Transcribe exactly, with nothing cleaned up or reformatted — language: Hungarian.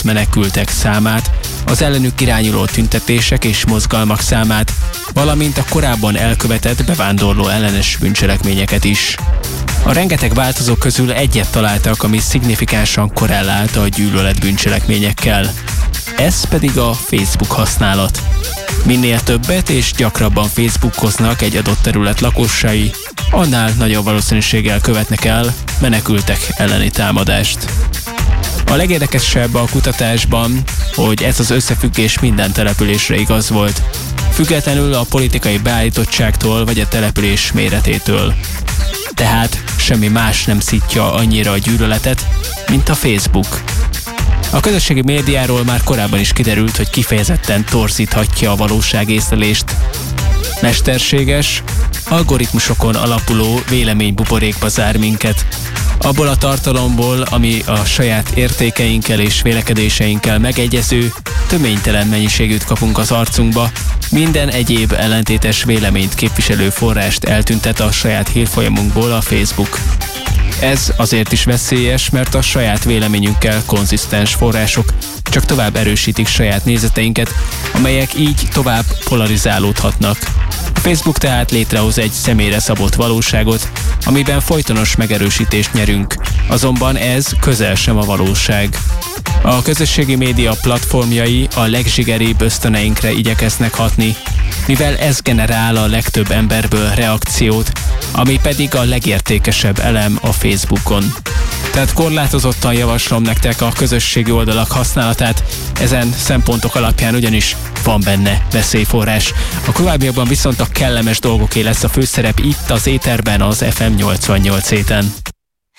elhagyott menekültek számát, az ellenük irányuló tüntetések és mozgalmak számát, valamint a korábban elkövetett bevándorló ellenes bűncselekményeket is. A rengeteg változó közül egyet találtak, ami szignifikánsan korrelált a gyűlölet bűncselekményekkel. Ez pedig a Facebook használat. Minél többet és gyakrabban Facebookoznak egy adott terület lakosai, annál nagyobb valószínűséggel követnek el menekültek elleni támadást. A legérdekesebb a kutatásban, hogy ez az összefüggés minden településre igaz volt, függetlenül a politikai beállítottságtól vagy a település méretétől. Tehát semmi más nem szítja annyira a gyűlöletet, mint a Facebook. A közösségi médiáról már korábban is kiderült, hogy kifejezetten torzíthatja a valóságészlelést. Mesterséges, algoritmusokon alapuló véleménybuborékba zár minket. Abból a tartalomból, ami a saját értékeinkkel és vélekedéseinkkel megegyező, töménytelen mennyiségűt kapunk az arcunkba, minden egyéb ellentétes véleményt képviselő forrást eltüntet a saját hírfolyamunkból a Facebook. Ez azért is veszélyes, mert a saját véleményünkkel konzisztens források csak tovább erősítik saját nézeteinket, amelyek így tovább polarizálódhatnak. A Facebook tehát létrehoz egy személyre szabott valóságot, amiben folytonos megerősítést nyerünk, azonban ez közel sem a valóság. A közösségi média platformjai a legzsigeribb ösztöneinkre igyekeznek hatni, mivel ez generál a legtöbb emberből reakciót, ami pedig a legértékesebb elem a Facebookon. Tehát korlátozottan javaslom nektek a közösségi oldalak használatát, ezen szempontok alapján ugyanis van benne veszélyforrás. A továbbiakban viszont a kellemes dolgoké lesz a főszerep itt az éterben az ef em nyolcvannyolc héten.